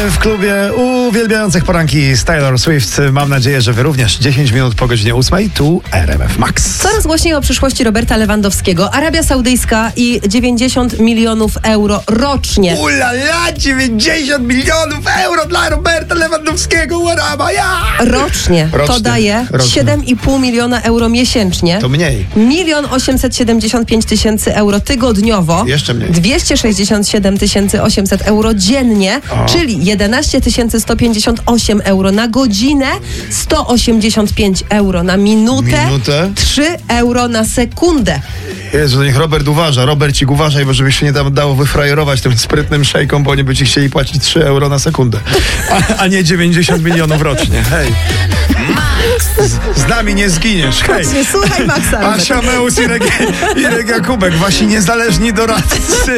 w klubie uwielbiających poranki z Taylor Swift. Mam nadzieję, że wy również. 10 minut po godzinie 8. Tu RMF Max. Coraz głośniej o przyszłości Roberta Lewandowskiego. Arabia Saudyjska i 90 milionów euro rocznie. Ulala, 90 milionów euro dla Roberta Lewandowskiego. Łaraba, ja! Rocznie. To daje 7,5 miliona euro miesięcznie. To mniej. 1 875 000 euro tygodniowo. Jeszcze mniej. 267 800 euro dziennie, czyli 11 158 euro na godzinę, 185 euro na minutę, 3 euro na sekundę. Jezu, to niech Robert uważa. Robercik, uważaj, bo żebyś się nie dało wyfrajerować tym sprytnym szejkom, bo oni by ci chcieli płacić 3 euro na sekundę, a nie 90 milionów rocznie. Hej. Z nami nie zginiesz. Hej. Słuchaj Maxa. Asia Meus i Regia Kubek, wasi niezależni doradcy.